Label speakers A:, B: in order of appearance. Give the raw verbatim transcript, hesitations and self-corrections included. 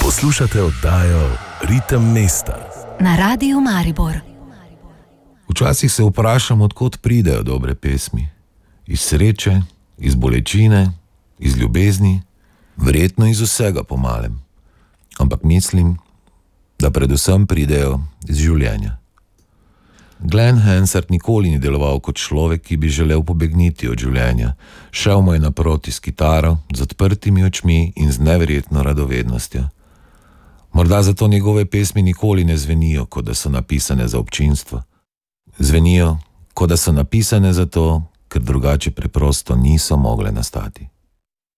A: Poslušate oddajo Ritem mesta
B: na Radiu Maribor.
C: Včasih se vprašam, odkot pridejo dobre pesmi. Iz sreče, iz bolečine, iz ljubezni, verjetno iz vsega po malem. Ampak mislim, da predvsem pridejo iz življenja. Glenn Hansard nikoli ni deloval kot človek, ki bi želel pobegniti od življenja. Šel mu je naproti s kitaro, z odprtimi očmi in z neverjetno radovednostjo. Morda zato njegove pesmi nikoli ne zvenijo, kot da so napisane za občinstvo. Zvenijo, kot da so napisane zato, ker drugače preprosto niso mogle nastati.